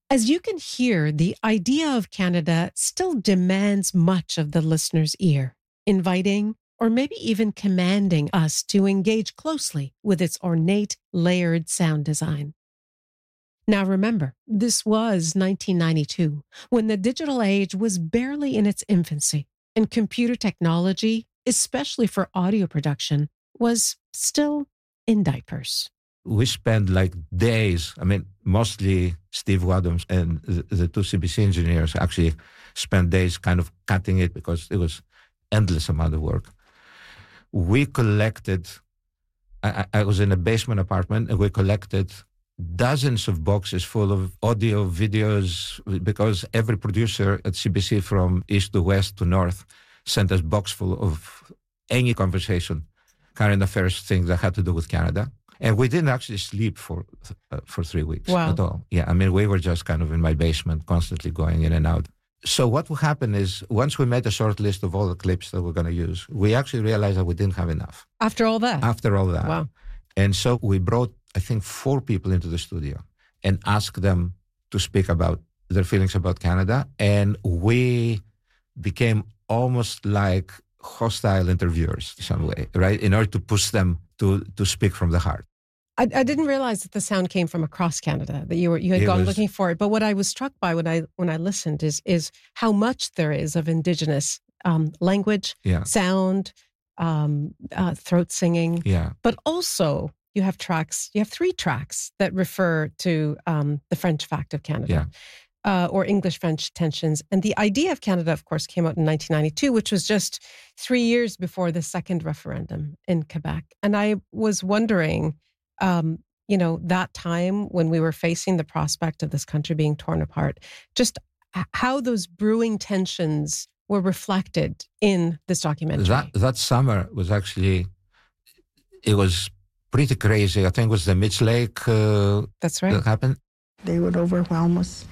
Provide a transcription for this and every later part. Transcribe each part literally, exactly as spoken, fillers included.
As you can hear, the idea of Canada still demands much of the listener's ear, inviting or maybe even commanding us to engage closely with its ornate, layered sound design. Now remember, this was nineteen ninety-two, when the digital age was barely in its infancy, and computer technology, especially for audio production, was still in diapers. We spent like days, I mean, mostly Steve Wadhams and the, the two C B C engineers actually spent days kind of cutting it because it was endless amount of work. We collected, I, I was in a basement apartment, and we collected dozens of boxes full of audio, videos, because every producer at C B C from east to west to north sent us box full of any conversation, current affairs things that had to do with Canada. And we didn't actually sleep for uh, for three weeks wow. at all. Yeah, I mean, we were just kind of in my basement, constantly going in and out. So what will happen is, once we made a short list of all the clips that we're going to use, we actually realized that we didn't have enough. After all that? After all that. Wow. And so we brought, I think, four people into the studio and asked them to speak about their feelings about Canada. And we became almost like hostile interviewers in some way, right? In order to push them to, to speak from the heart. I, I didn't realize that the sound came from across Canada, that you were you had It gone was- looking for it. But what I was struck by when I when I listened is is how much there is of Indigenous um, language, Yeah. sound, um, uh, throat singing, Yeah. but also you have tracks. You have three tracks that refer to um, the French fact of Canada. Yeah. Uh, or English-French tensions. And the idea of Canada, of course, came out in nineteen ninety-two, which was just three years before the second referendum in Quebec. And I was wondering, um, you know, that time when we were facing the prospect of this country being torn apart, just h- how those brewing tensions were reflected in this documentary. That that summer was actually, it was pretty crazy. I think it was the Mitch Lake uh, That's right. that happened. They would overwhelm us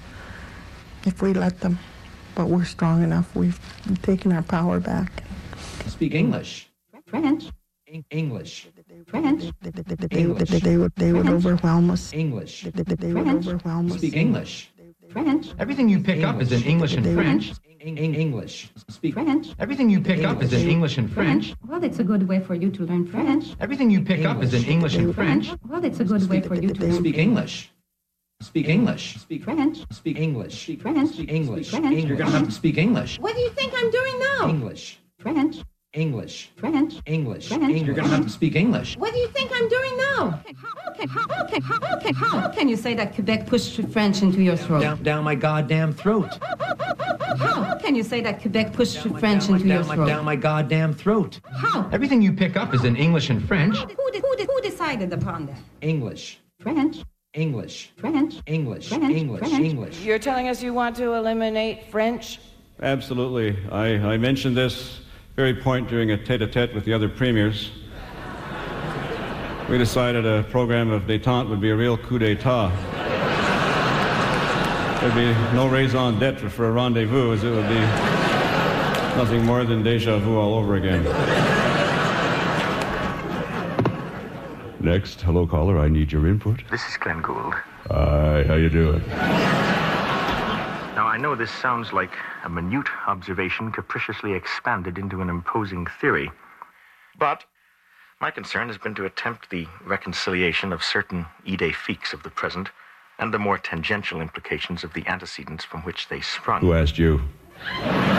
if we let them. But we're strong enough. We've taken our power back. Speak English. French, En- English. French, They, they, they, they, they would, they would French. overwhelm us. English. They, they, they would French. overwhelm us. Speak English. French, Everything you pick up is in English and French. En- en- English. Speak. French, Everything you pick up is in English and French. French. Well, it's a good way for you to learn French. Everything you pick up is in English and French. Well, it's a good way for you to learn Speak English. Speak English. Speak French. Speak English. Speak French. Speak English. Speak French. You're gonna have to speak English. What do you think I'm doing now? English. French, English. French, English. French. You're gonna have to speak English. What do you think I'm doing now? How can, how, how can, how can, how can you say that Quebec pushed French into your throat? Down, down my goddamn throat. How can you say that Quebec pushed French down, my, into your down, my, throat? down my goddamn throat. How? Everything you pick up is in English and French. Who, did, who, did, who decided upon that? English. French, English. French, English. French, English. French. English. You're telling us you want to eliminate French? Absolutely. I, I mentioned this very point during a tete-a-tete with the other premiers. We decided a program of détente would be a real coup d'etat. There'd be no raison d'etre for a rendezvous, as it would be nothing more than déjà vu all over again. Next, hello caller, I need your input. This is Glenn Gould. Hi, how you doing? Now, I know this sounds like a minute observation capriciously expanded into an imposing theory, but my concern has been to attempt the reconciliation of certain idées fixes of the present and the more tangential implications of the antecedents from which they sprung. Who asked you?